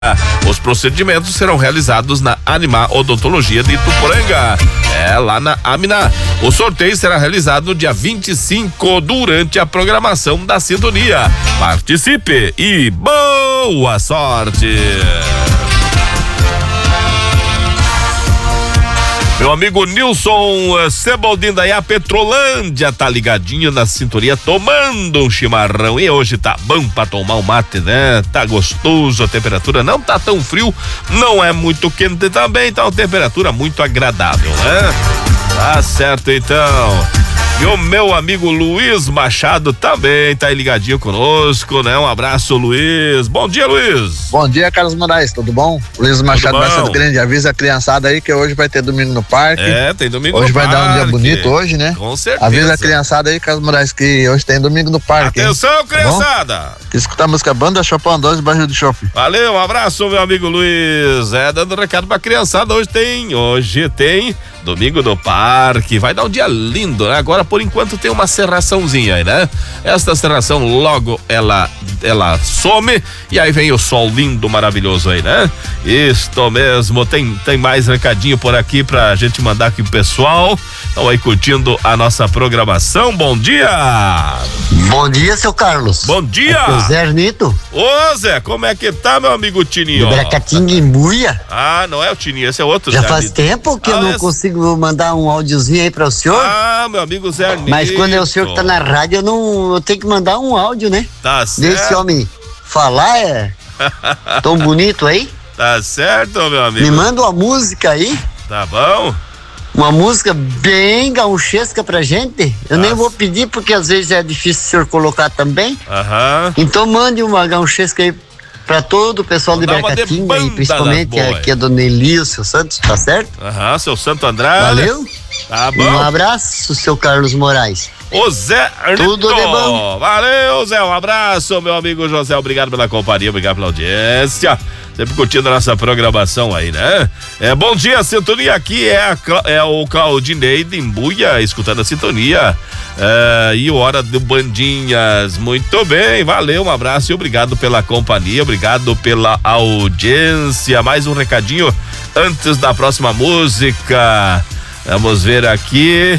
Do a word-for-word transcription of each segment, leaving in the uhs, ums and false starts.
Os procedimentos serão realizados na Animar Odontologia de Ituporanga. É lá na Aminá. O sorteio será realizado no dia vinte e cinco durante a programação da sintonia. Participe e boa sorte! Meu amigo Nilson Sebaldin da Petrolândia tá ligadinho na sintonia, tomando um chimarrão. E hoje tá bom pra tomar um mate, né? Tá gostoso, a temperatura não tá tão frio, não é muito quente também, tá uma temperatura muito agradável, né? Tá certo então. E o meu amigo Luiz Machado também tá aí ligadinho conosco, né? Um abraço, Luiz. Bom dia, Luiz. Bom dia, Carlos Moraes, tudo bom? Luiz Machado, Machado Grande, avisa a criançada aí que hoje vai ter domingo no parque. É, tem domingo hoje no parque. Hoje vai dar um dia bonito hoje, né? Com certeza. Avisa a criançada aí, Carlos Moraes, que hoje tem domingo no parque. Atenção, hein? Criançada. Quer escutar a música Banda Chopin dois, bairro do Shopping. Valeu, um abraço, meu amigo Luiz. É, dando recado pra criançada, hoje tem, hoje tem domingo no parque, vai dar um dia lindo, né? Agora, por enquanto, tem uma serraçãozinha aí, né? Esta serração logo ela, ela some e aí vem o sol lindo, maravilhoso aí, né? Isto mesmo, tem, tem mais recadinho por aqui pra gente mandar aqui pro pessoal. Estão aí curtindo a nossa programação. Bom dia! Bom dia, seu Carlos. Bom dia! É o Zé Arnito. Ô, Zé, como é que tá, meu amigo Tininho? De Bracatinguimbuia. Ah, não é o Tininho, esse é outro. Já Zé faz Arnito. tempo que ah, eu não esse... consigo mandar um áudiozinho aí para o senhor. Ah, meu amigo Zé Arnito. Mas quando é o senhor que tá na rádio, eu não, eu tenho que mandar um áudio, né? Tá certo. Desse homem falar é tão bonito aí. Tá certo, meu amigo. Me manda uma música aí. Tá bom. Uma música bem gauchesca pra gente. Eu Nossa. nem vou pedir porque às vezes é difícil o senhor colocar também. Aham. Então mande uma gauchesca aí pra todo o pessoal de Bracatinga e principalmente aqui a dona Eli, o seu Santos, tá certo? Aham, seu Santo Andrade. Valeu. Tá bom. Um abraço, seu Carlos Moraes. O Zé Arnito. Tudo de bom. Valeu, Zé. Um abraço, meu amigo José. Obrigado pela companhia, obrigado pela audiência. Sempre curtindo a nossa programação aí, né? É, bom dia, a sintonia aqui é, a, é o Claudinei de Imbuia, escutando a sintonia. É, e hora do Bandinhas. Muito bem, valeu, um abraço e obrigado pela companhia, obrigado pela audiência. Mais um recadinho antes da próxima música. Vamos ver aqui.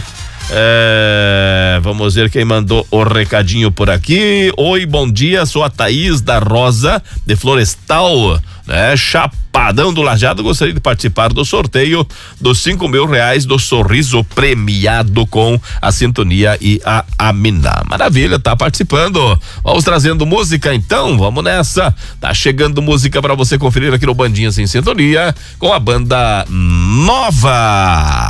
É, vamos ver quem mandou o recadinho por aqui. Oi, bom dia, sou a Thaís da Rosa de Florestal, né? Chapadão do Lajado, gostaria de participar do sorteio dos cinco mil reais do sorriso premiado com a sintonia e a Aminá. Maravilha, tá participando. Vamos trazendo música então, vamos nessa. Tá chegando música para você conferir aqui no Bandinhas em Sintonia com a banda Nova.